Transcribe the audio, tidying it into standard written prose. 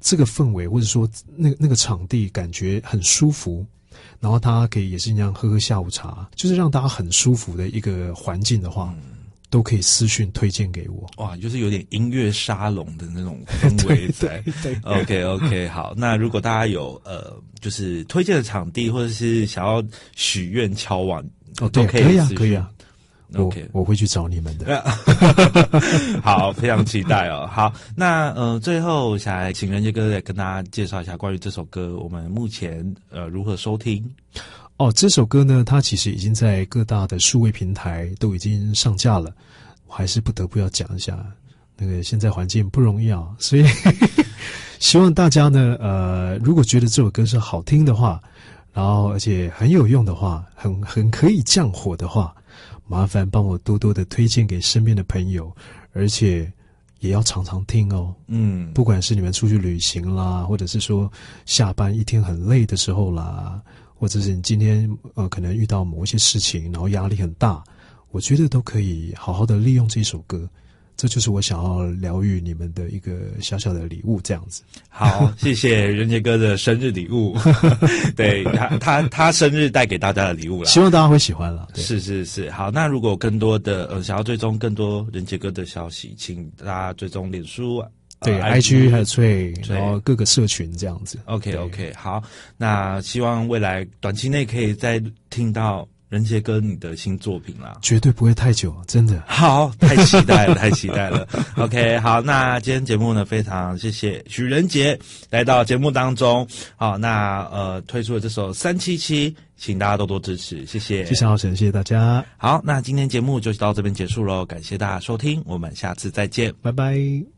这个氛围或者说那个场地感觉很舒服，然后他可以也是一样喝下午茶，就是让大家很舒服的一个环境的话，都可以私讯推荐给我。 哇，就是有点音乐沙龙的那种氛围在。对 OK 好，那如果大家有就是推荐的场地或者是想要许愿敲碗， 对， 都可以可以啊。 OK， 我会去找你们的。 好，非常期待哦。好，那最后想来请仁杰哥来跟大家介绍一下关于这首歌，我们目前如何收听？ 这首歌呢，它其实已经在各大的数位平台都已经上架了。我还是不得不要讲一下，那个现在环境不容易啊，所以希望大家呢，如果觉得这首歌是好听的话，然后而且很有用的话，很可以降火的话，麻烦帮我多多的推荐给身边的朋友，而且也要常常听哦。不管是你们出去旅行啦，或者是说下班一天很累的时候啦，或者是你今天可能遇到某一些事情，然后压力很大，我觉得都可以好好的利用这首歌。这就是我想要疗愈你们的一个小小的礼物，这样子。 好，谢谢仁杰哥的生日礼物，对他生日带给大家的礼物啦， 希望大家会喜欢啦。 是。好，那如果更多的想要追踪更多仁杰哥的消息，请大家追踪脸书。 对 ，IG 还有脆，然后各个社群这样子。 OK， 好，那希望未来短期内可以再听到仁杰哥你的新作品啦， 绝对不会太久，真的。 好，太期待了，太期待了。OK， 好，那今天节目呢，非常谢谢许仁杰来到节目当中。好，那推出了这首377，请大家多多支持，谢谢。 谢谢老沈，谢谢大家。 好，那今天节目就到这边结束喽，感谢大家收听，我们下次再见， 拜拜。